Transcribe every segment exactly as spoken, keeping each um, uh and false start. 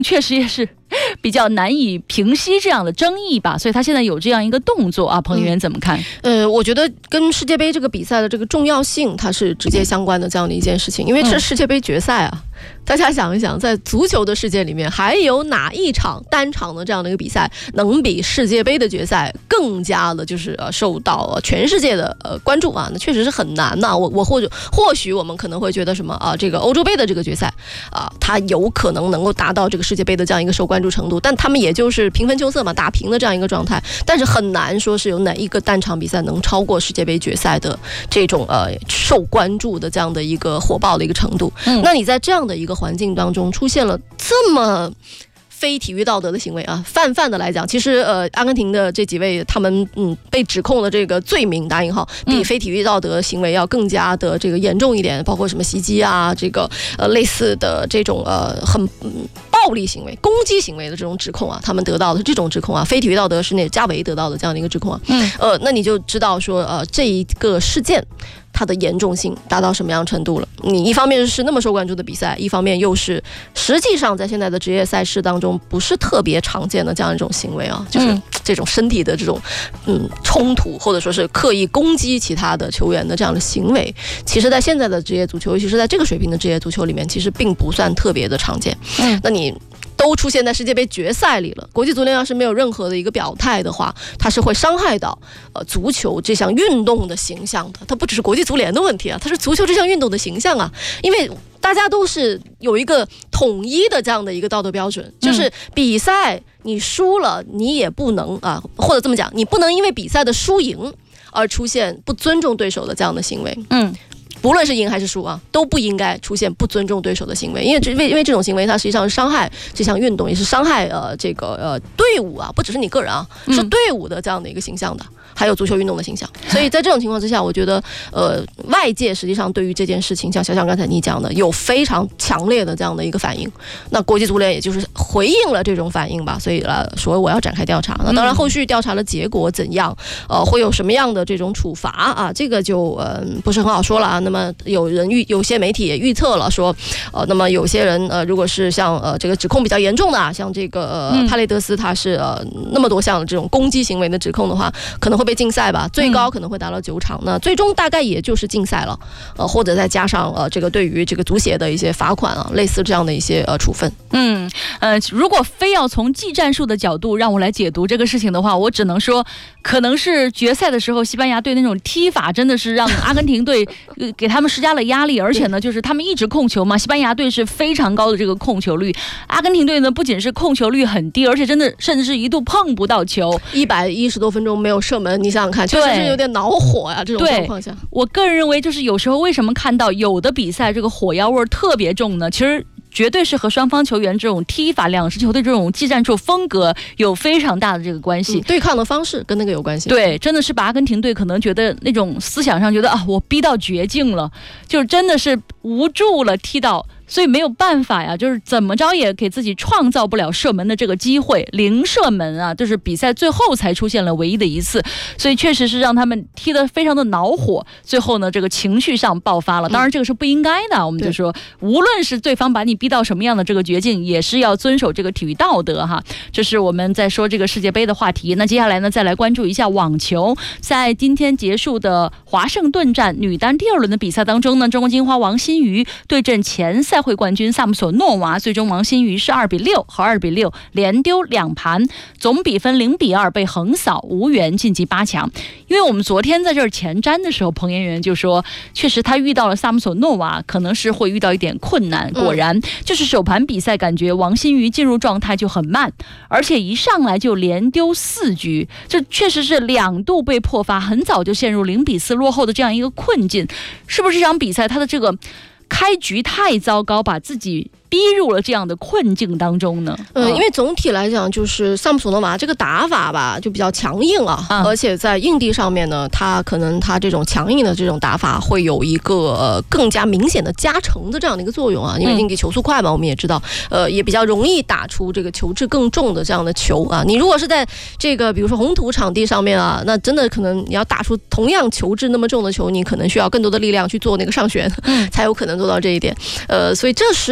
确实也是比较难以平息这样的争议吧，所以他现在有这样一个动作啊，彭议员怎么看？ 嗯、呃，我觉得跟世界杯这个比赛的这个重要性，它是直接相关的这样的一件事情，因为这是世界杯决赛啊。嗯，大家想一想，在足球的世界里面，还有哪一场单场的这样的一个比赛，能比世界杯的决赛更加的，就是呃受到全世界的呃关注啊？那确实是很难呐、啊。我我或者或许我们可能会觉得什么啊，这个欧洲杯的这个决赛啊，它有可能能够达到这个世界杯的这样一个受关注程度，但他们也就是平分秋色嘛，打平的这样一个状态。但是很难说是有哪一个单场比赛能超过世界杯决赛的这种呃受关注的这样的一个火爆的一个程度。嗯，那你在这样的一个环境当中出现了这么非体育道德的行为啊，泛泛的来讲，其实呃，阿根廷的这几位他们嗯被指控的这个罪名打引号，比非体育道德行为要更加的这个严重一点，包括什么袭击啊，这个呃类似的这种呃很、嗯、暴力行为、攻击行为的这种指控啊，他们得到的这种指控啊，非体育道德是那加维得到的这样的一个指控啊，嗯，呃，那你就知道说呃这一个事件它的严重性达到什么样程度了。你一方面是那么受关注的比赛，一方面又是实际上在现在的职业赛事当中不是特别常见的这样一种行为啊，就是这种身体的这种嗯冲突，或者说是刻意攻击其他的球员的这样的行为，其实在现在的职业足球，尤其是在这个水平的职业足球里面，其实并不算特别的常见。嗯，那你都出现在世界杯决赛里了，国际足联要是没有任何的一个表态的话，它是会伤害到呃足球这项运动的形象的。它不只是国际足联的问题啊，它是足球这项运动的形象啊，因为大家都是有一个统一的这样的一个道德标准，就是比赛你输了，你也不能啊，或者这么讲，你不能因为比赛的输赢而出现不尊重对手的这样的行为。嗯。不论是赢还是输啊，都不应该出现不尊重对手的行为，因为这因为这种行为它实际上是伤害这项运动，也是伤害呃这个呃队伍啊，不只是你个人啊，是队伍的这样的一个形象的，还有足球运动的形象。所以在这种情况之下，我觉得呃外界实际上对于这件事情，像小小刚才你讲的，有非常强烈的这样的一个反应。那国际足联也就是回应了这种反应吧，所以呃说我要展开调查。那当然后续调查的结果怎样，呃会有什么样的这种处罚啊，这个就呃不是很好说了啊。那么有人预有些媒体也预测了说，呃，那么有些人呃，如果是像呃这个指控比较严重的啊，像这个呃帕雷德斯他是呃那么多项的这种攻击行为的指控的话，可能会被禁赛吧，最高可能会达到九场，那最终大概也就是禁赛了，呃，或者再加上呃这个对于这个足协的一些罚款啊，类似这样的一些呃处分。 嗯呃，如果非要从技战术的角度让我来解读这个事情的话，我只能说，可能是决赛的时候西班牙队那种踢法真的是让阿根廷队呃给他们施加了压力，而且呢，就是他们一直控球嘛，西班牙队是非常高的这个控球率，阿根廷队呢不仅是控球率很低，而且真的甚至是一度碰不到球， 一百一十多分钟没有射门，你想想看，确实是有点恼火呀、啊。这种状况下， 我个人认为就是有时候为什么看到有的比赛这个火药味特别重呢？其实绝对是和双方球员这种踢法、两支球队这种技战术风格有非常大的这个关系、嗯、 对抗的方式跟那个有关系。 对，真的是把阿根廷队可能觉得那种思想上觉得啊，我逼到绝境了，就真的是无助了，踢到所以没有办法呀，就是怎么着也给自己创造不了射门的这个机会，零射门啊，就是比赛最后才出现了唯一的一次，所以确实是让他们踢得非常的恼火，最后呢这个情绪上爆发了，当然这个是不应该的、嗯、我们就说无论是对方把你逼到什么样的这个绝境，也是要遵守这个体育道德哈。这是我们在说这个世界杯的话题。那接下来呢再来关注一下网球，在今天结束的华盛顿站女单第二轮的比赛当中呢，中国金花王欣瑜对阵前赛会冠军萨姆索诺娃，最终王欣瑜是二比六和二比六连丢两盘，总比分零比二被横扫，无缘晋级八强。因为我们昨天在这儿前瞻的时候，彭妍媛就说，确实他遇到了萨姆索诺娃，可能是会遇到一点困难。果然，嗯、就是首盘比赛感觉王欣瑜进入状态就很慢，而且一上来就连丢四局，这确实是两度被破发，很早就陷入零比四落后的这样一个困境。是不是这场比赛他的这个开局太糟糕，把自己逼入了这样的困境当中呢？ 嗯，因为总体来讲，就是萨姆索诺娃这个打法吧，就比较强硬啊，嗯、而且在硬地上面呢，他可能他这种强硬的这种打法会有一个、呃、更加明显的加成的这样的一个作用啊，因为硬地球速快嘛，我们也知道，呃，也比较容易打出这个球质更重的这样的球啊。你如果是在这个比如说红土场地上面啊，那真的可能你要打出同样球质那么重的球，你可能需要更多的力量去做那个上旋，嗯、才有可能做到这一点。呃，所以这是呃硬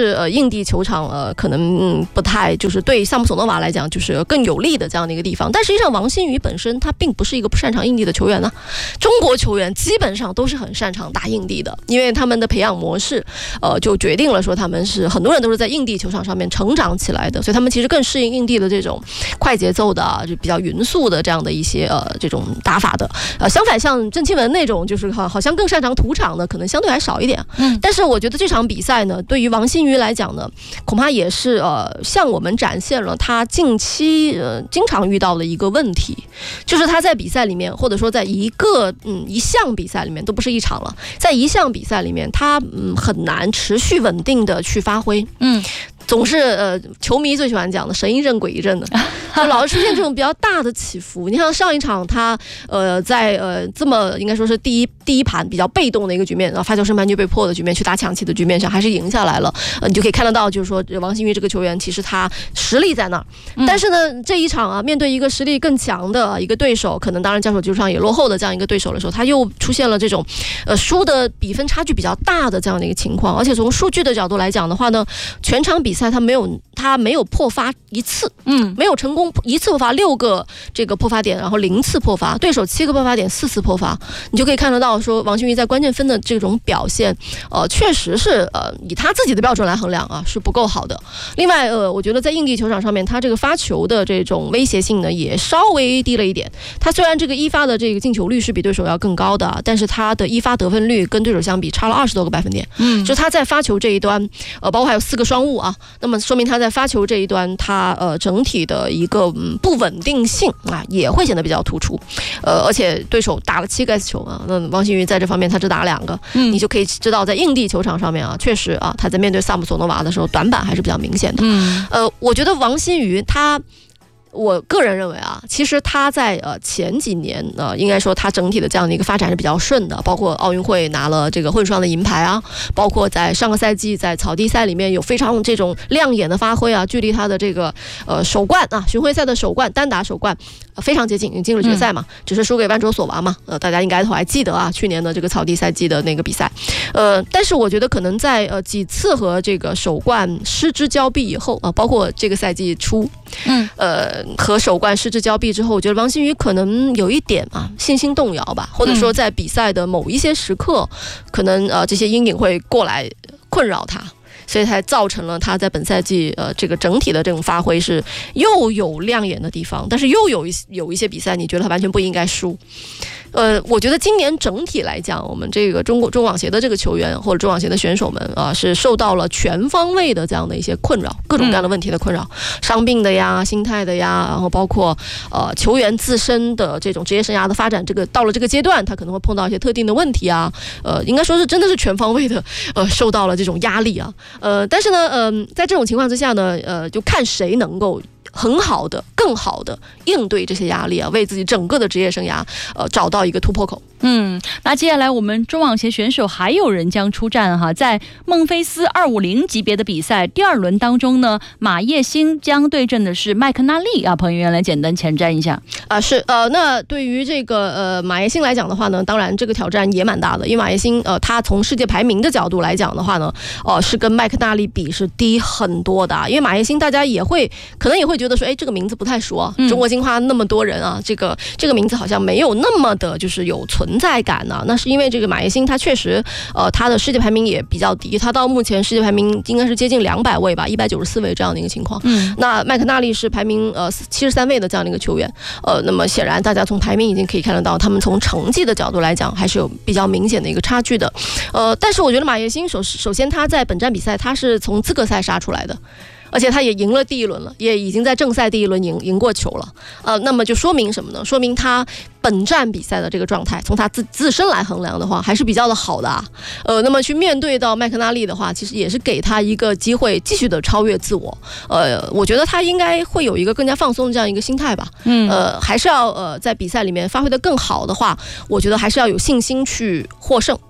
印地球场呃可能、嗯、不太就是对萨姆索诺娃来讲就是更有利的这样的一个地方。但实际上王新宇本身他并不是一个不擅长印地的球员呢，中国球员基本上都是很擅长打印地的，因为他们的培养模式呃就决定了说他们是很多人都是在印地球场上面成长起来的，所以他们其实更适应印地的这种快节奏的就比较匀速的这样的一些呃这种打法的。呃相反像郑钦文那种就是好好像更擅长土场的可能相对还少一点。嗯，但是我觉得这场比赛呢对于王新宇来讲呢恐怕也是呃向我们展现了他近期呃经常遇到的一个问题，就是他在比赛里面或者说在一个嗯一项比赛里面都不是一场了，在一项比赛里面他嗯很难持续稳定的去发挥。嗯。总是呃，球迷最喜欢讲的神一阵鬼一阵的，就老是出现这种比较大的起伏。你像上一场他呃在呃这么应该说是第一第一盘比较被动的一个局面，然后发球胜盘局被破的局面，去打抢七的局面上还是赢下来了。呃，你就可以看得到，就是说王新宇这个球员其实他实力在那儿，但是呢这一场啊面对一个实力更强的一个对手，可能当然交手技术上也落后的这样一个对手的时候，他又出现了这种呃输的比分差距比较大的这样的一个情况。而且从数据的角度来讲的话呢，全场比赛他没有他没有破发一次，嗯，没有成功一次破发，六个这个破发点，然后零次破发，对手七个破发点，四次破发，你就可以看得到说王新宇在关键分的这种表现，呃，确实是呃以他自己的标准来衡量啊是不够好的。另外呃，我觉得在印地球场上面，他这个发球的这种威胁性呢也稍微低了一点。他虽然这个一发的这个进球率是比对手要更高的，但是他的一发得分率跟对手相比差了二十多个百分点，嗯，就他在发球这一端，呃，包括还有四个双误啊。那么说明他在发球这一端，他呃整体的一个、嗯、不稳定性啊也会显得比较突出，呃，而且对手打了七个 S 球啊，那王新宇在这方面他只打两个，嗯，你就可以知道在印地球场上面啊，确实啊他在面对萨姆索诺娃的时候短板还是比较明显的，嗯，呃，我觉得王新宇他。我个人认为啊，其实他在呃前几年呃，应该说他整体的这样的一个发展是比较顺的，包括奥运会拿了这个混双的银牌啊，包括在上个赛季在草地赛里面有非常这种亮眼的发挥啊，距离他的这个呃首冠啊巡回赛的首冠单打首冠、呃、非常接近，已经进入决赛嘛，嗯、只是输给万卓索娃嘛，呃大家应该都还记得啊，去年的这个草地赛季的那个比赛，呃但是我觉得可能在呃几次和这个首冠失之交臂以后啊、呃，包括这个赛季初。嗯，呃，和首冠失之交臂之后，我觉得王新宇可能有一点啊信心动摇吧，或者说在比赛的某一些时刻，可能呃这些阴影会过来困扰他，所以才造成了他在本赛季呃这个整体的这种发挥是又有亮眼的地方，但是又有一有一些比赛你觉得他完全不应该输。呃，我觉得今年整体来讲，我们这个中国中网协的这个球员或者中网协的选手们啊，是受到了全方位的这样的一些困扰，各种各样的问题的困扰，嗯、伤病的呀、心态的呀，然后包括呃球员自身的这种职业生涯的发展，这个到了这个阶段，他可能会碰到一些特定的问题啊，呃，应该说是真的是全方位的呃受到了这种压力啊，呃，但是呢，嗯、呃，在这种情况之下呢，呃，就看谁能够。很好的、更好的应对这些压力啊，为自己整个的职业生涯呃找到一个突破口。 嗯，那接下来我们中网协选手还有人将出战哈，在孟菲斯二五零级别的比赛第二轮当中呢，马叶星将对阵的是麦克纳利啊。彭圆圆来简单前瞻一下啊，是呃，那对于这个呃马叶星来讲的话呢，当然这个挑战也蛮大的，因为马叶星呃他从世界排名的角度来讲的话呢，哦、呃、是跟麦克纳利比是低很多的，因为马叶星大家也会可能也会觉得说，哎，这个名字不太熟啊，中国金花那么多人啊，这个这个名字好像没有那么的就是有存在感呢、啊。那是因为这个马叶星他确实呃他的世界排名也比较低，他到目前世界排名应该是接近两百位吧，一百九十四位这样的一个情况。嗯，那麦克纳利是排名呃七十三位的这样的一个球员，呃，那么显然大家从排名已经可以看得到，他们从成绩的角度来讲还是有比较明显的一个差距的。呃，但是我觉得马叶星首首先他在本站比赛他是从资格赛杀出来的。而且他也赢了第一轮了，也已经在正赛第一轮赢赢过球了，呃，那么就说明什么呢？说明他本站比赛的这个状态，从他自自身来衡量的话，还是比较的好的啊。呃，那么去面对到麦克纳利的话，其实也是给他一个机会，继续的超越自我。呃，我觉得他应该会有一个更加放松的这样一个心态吧。嗯，呃，还是要呃在比赛里面发挥的更好的话，我觉得还是要有信心去获胜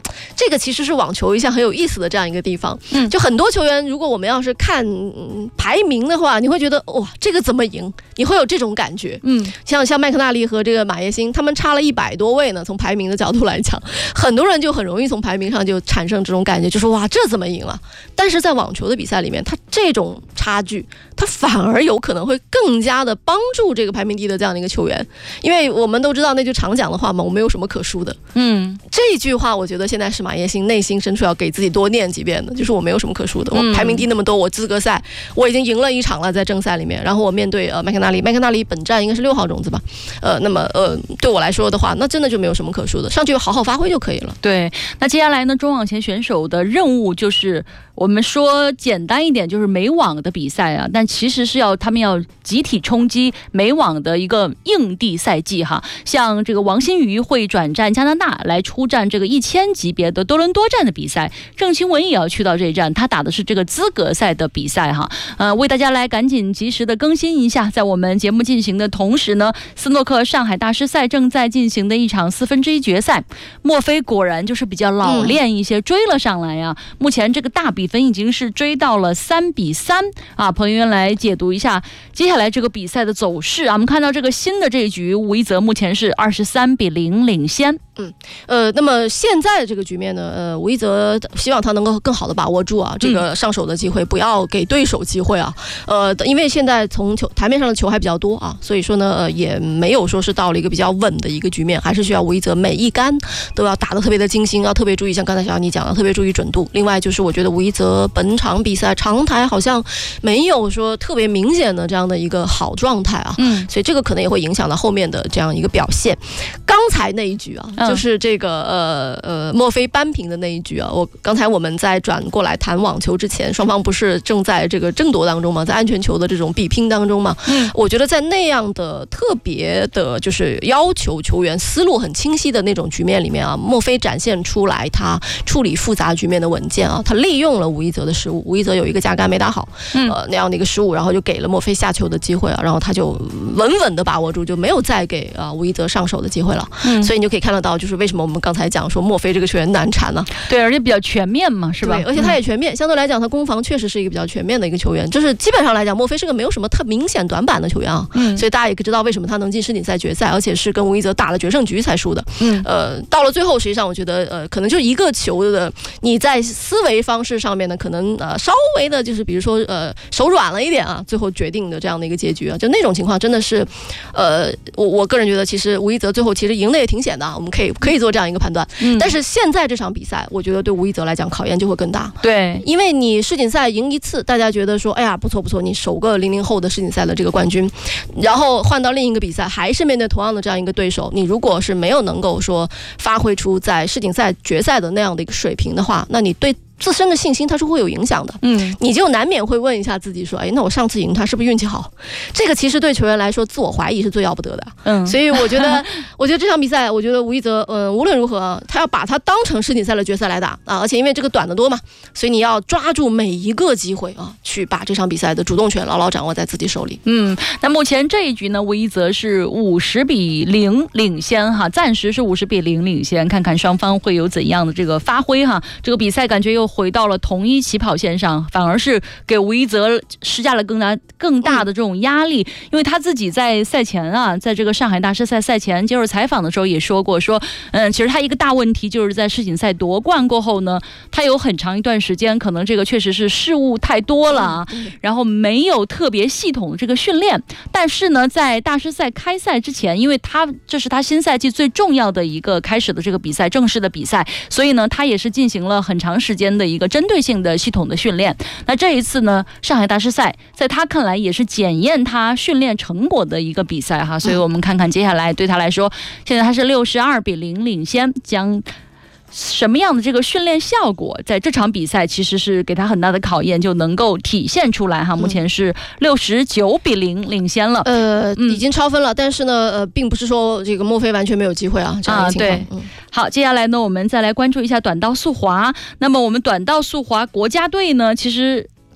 这个其实是网球一项很有意思的这样一个地方。 嗯， 就很多球员，如果我们要是看、嗯、排名的话，你会觉得哇，这个怎么赢？你会有这种感觉。 嗯， 像像麦克纳利和这个马耶辛，他们差了一百多位呢。从排名的角度来讲，很多人就很容易从排名上就产生这种感觉，就说哇，这怎么赢了？但是在网球的比赛里面，它这种差距，它反而有可能会更加的帮助这个排名低的这样的一个球员，因为我们都知道那句常讲的话嘛，我没有什么可输的。 嗯， 这句话我觉得现在是马耶辛内心深处要给自己多念几遍的，就是我没有什么可输的，我排名低那么多，我资格赛我已经赢了一场了，在正赛里面，然后我面对呃麦克纳利，麦克纳利本站应该是六号种子吧，呃，那么呃对我来说的话，那真的就没有什么可输的，上去好好发挥就可以了。 对，那接下来呢，中网前选手的任务就是我们说简单一点，就是美网的比赛啊，但其实是要他们要集体冲击美网的一个硬地赛季哈。像这个王新宇会转战加拿大来出战这个一千级别的多伦多站的比赛，郑钦文也要去到这一站，他打的是这个资格赛的比赛哈。呃，为大家来赶紧及时的更新一下，在我们节目进行的同时呢，斯诺克上海大师赛正在进行的一场四分之一决赛，墨菲果然就是比较老练一些，嗯、追了上来呀、啊。目前这个大比分已经是追到了三比三啊。朋友们来解读一下接下来这个比赛的走势啊。我们看到这个新的这一局，吴一泽目前是二十三比零领先。 嗯，呃，那么现在的这个局面呢，呃，吴一泽希望他能够更好的把握住啊，这个上手的机会，不要给对手机会啊。呃，因为现在从球台面上的球还比较多啊，所以说呢，呃，也没有说是到了一个比较稳的一个局面，还是需要吴一泽每一杆都要打得特别的精心，要特别注意，像刚才小你讲的，特别注意准度。另外就是我觉得吴一泽本场比赛长台好像没有说特别明显的这样的一个好状态啊，嗯，所以这个可能也会影响到后面的这样一个表现。刚才那一局啊。嗯就是这个呃呃墨菲扳平的那一局啊，我刚才我们在转过来谈网球之前，双方不是正在这个争夺当中嘛，在安全球的这种比拼当中嘛，嗯，我觉得在那样的特别的，就是要求球员思路很清晰的那种局面里面啊，墨菲展现出来他处理复杂局面的稳健啊，他利用了吴一泽的失误，吴一泽有一个架杆没打好，呃那样的一个失误，然后就给了墨菲下球的机会啊，然后他就稳稳的把握住，就没有再给啊吴一泽上手的机会了，嗯，所以你就可以看得到。就是为什么我们刚才讲说墨菲这个球员难缠呢？ 对，而且比较全面嘛，是吧？ 对，而且他也全面，嗯、相对来讲，他攻防确实是一个比较全面的一个球员。就是基本上来讲，墨菲是个没有什么特明显短板的球员啊。嗯，所以大家也可以知道为什么他能进世锦赛决赛，而且是跟吴一泽打了决胜局才输的。嗯，呃，到了最后，实际上我觉得，呃，可能就一个球的，你在思维方式上面呢，可能呃稍微的，就是比如说呃手软了一点啊，最后决定的这样的一个结局啊，就那种情况真的是，呃，我我个人觉得，其实吴一泽最后其实赢的也挺险的啊，我们可以。可以做这样一个判断，嗯，但是现在这场比赛，我觉得对吴一泽来讲考验就会更大。 对， 因为你世锦赛赢一次，大家觉得说，哎呀不错不错，你首个零零后的世锦赛的这个冠军，然后换到另一个比赛，还是面对同样的这样一个对手，你如果是没有能够说发挥出在世锦赛决赛的那样的一个水平的话，那你对自身的信心它是会有影响的，嗯，你就难免会问一下自己说，哎，那我上次赢他是不是运气好？这个其实对球员来说，自我怀疑是最要不得的，嗯，所以我觉得，我觉得这场比赛，我觉得吴一泽，嗯，无论如何，他要把它当成世锦赛的决赛来打啊，而且因为这个短的多嘛，所以你要抓住每一个机会啊，去把这场比赛的主动权牢牢掌握在自己手里。 嗯，那目前这一局呢，吴一泽是五十比零领先哈，暂时是五十比零领先，看看双方会有怎样的这个发挥哈，这个比赛感觉又回到了同一起跑线上，反而是给吴一泽施加了更大更大的这种压力，因为他自己在赛前啊，在这个上海大师赛赛前接受采访的时候也说过，说嗯，其实他一个大问题就是在世锦赛夺冠过后呢，他有很长一段时间可能这个确实是事务太多了啊，然后没有特别系统的这个训练，但是呢，在大师赛开赛之前，因为他这是他新赛季最重要的一个开始的这个比赛，正式的比赛，所以呢，他也是进行了很长时间的一个针对性的系统的训练。那这一次呢，上海大师赛在他看来也是检验他训练成果的一个比赛哈，所以我们看看接下来对他来说，现在他是六十二比零领先，将什么样的这个训练效果在这场比赛其实是给他很大的考验，就能够体现出来哈。目前是六十九比零领先了， 呃、嗯，已经超分了，但是呢，呃，并不是说这个墨菲完全没有机会啊，这样的情况。啊，对，嗯， 好，接下来呢，我们再来关注一下短道速滑。那么我们短道速滑国家队呢，其实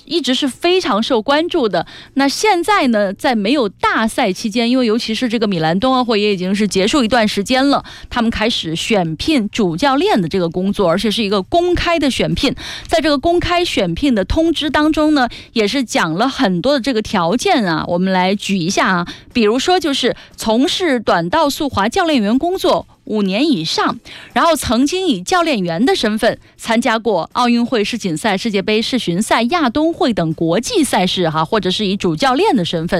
一直是非常受关注的。那现在呢，在没有大赛期间，因为尤其是这个米兰冬奥会也已经是结束一段时间了，他们开始选聘主教练的这个工作，而且是一个公开的选聘。在这个公开选聘的通知当中呢，也是讲了很多的这个条件啊，我们来举一下啊，比如说就是从事短道速滑教练员工作五年以上，然后曾经以教练员的身份参加过奥运会、世锦赛、世界杯、世巡赛、亚冬会等国际赛事哈，或者是以主教练的身份